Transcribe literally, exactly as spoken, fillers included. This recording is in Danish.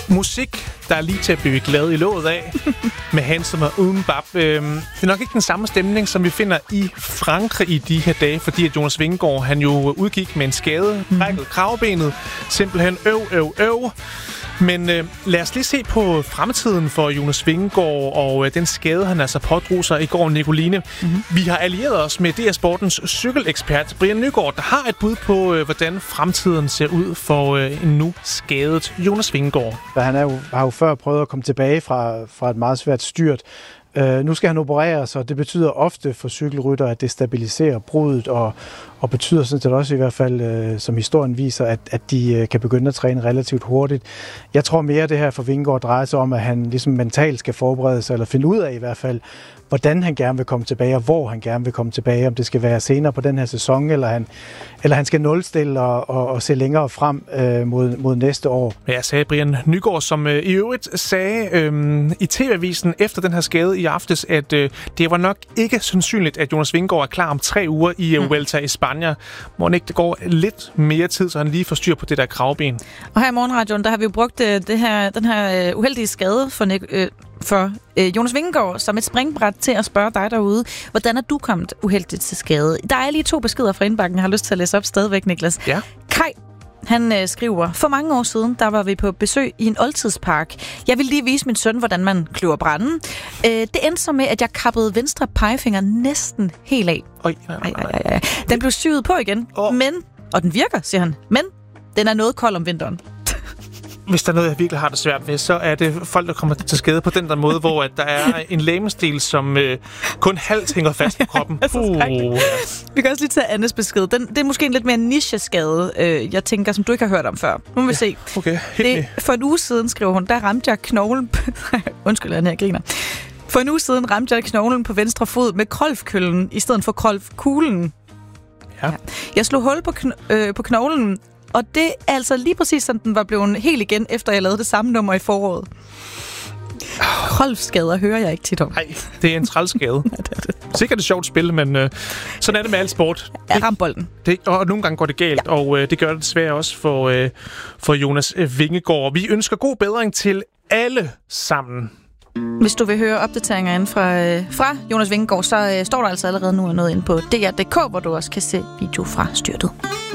Musik, der er lige til at blive glad i låget af, med Handsome og Umbap. Øhm, det er nok ikke den samme stemning, som vi finder i Frankrig i de her dage, fordi at Jonas Vingegaard, han jo udgik med en skade, brækket kravbenet, simpelthen øv, øv, øv. Men øh, lad os lige se på fremtiden for Jonas Vingegaard og øh, den skade, han altså pådrog sig i går, Nicoline. Mm-hmm. Vi har allieret os med D R Sportens cykelekspert, Brian Nygaard, der har et bud på, øh, hvordan fremtiden ser ud for øh, en nu skadet Jonas Vingegaard. Han er jo, har jo før prøvet at komme tilbage fra, fra et meget svært styrt. Uh, nu skal han opereres, og det betyder ofte for cykelrytter, at det stabiliserer bruddet, og, og betyder sådan set også i hvert fald, uh, som historien viser, at, at de uh, kan begynde at træne relativt hurtigt. Jeg tror mere, at det her for Vingegaard drejer sig om, at han ligesom mentalt skal forberede sig, eller finde ud af i hvert fald, hvordan han gerne vil komme tilbage, og hvor han gerne vil komme tilbage, om det skal være senere på den her sæson, eller han, eller han skal nulstille og, og, og se længere frem øh, mod, mod næste år. Ja, sagde Brian Nygaard, som øh, i øvrigt sagde øh, i T V-avisen efter den her skade i aftes, at øh, det var nok ikke sandsynligt, at Jonas Vingegaard er klar om tre uger i øh, Vuelta i Spanien. Må ikke det går lidt mere tid, så han lige får styr på det der kravben. Og her i Morgenradioen, der har vi jo brugt øh, det her, den her øh, uheldige skade for Nick, øh, for øh, Jonas Vingegaard som et springbræt til at spørge dig derude, hvordan er du kommet uheldigt til skade? Der er lige to beskeder fra indbakken, jeg har lyst til at læse op stadigvæk, Niklas. Ja. Kai, han øh, skriver, for mange år siden, der var vi på besøg i en oldtidspark. Jeg ville lige vise min søn, hvordan man kløver branden. Øh, det endte så med, at jeg kappede venstre pegefinger næsten helt af. Oj, nej, nej, nej. Ej, ej, ej. Den blev syet på igen, oh. men, og den virker, siger han, men den er noget kold om vinteren. Hvis der er noget, jeg virkelig har det svært ved, så er det folk, der kommer til skade på den der måde, hvor at der er en lægemstil, som øh, kun halvt hænger fast på kroppen. Uh. Vi kan også lige tage Annes besked. Den, det er måske en lidt mere niche-skade, øh, jeg tænker, som du ikke har hørt om før. Nu må vi ja, se. Okay, det, for en uge siden, skriver hun, der ramte jeg knoglen... Undskyld, Anne, jeg griner. For en uge siden ramte jeg knoglen på venstre fod med krolfkøllen, i stedet for krolfkuglen. Ja. Ja. Jeg slog hul på, kn- øh, på knoglen, og det er altså lige præcis, som den var blevet helt igen, efter jeg lavede det samme nummer i foråret. Krolfskader hører jeg ikke tit om. Nej, det er en trælskade. Ja, det er det. Sikkert et sjovt spil, men øh, sådan er det med al sport. Ja, ram bolden. Det, og nogle gange går det galt, ja. og øh, det gør det desværre også for, øh, for Jonas Vingegaard. Vi ønsker god bedring til alle sammen. Hvis du vil høre opdateringer inden fra, øh, fra Jonas Vingegaard, så øh, står der altså allerede nu noget inde på D R punktum d k, hvor du også kan se video fra styrtet.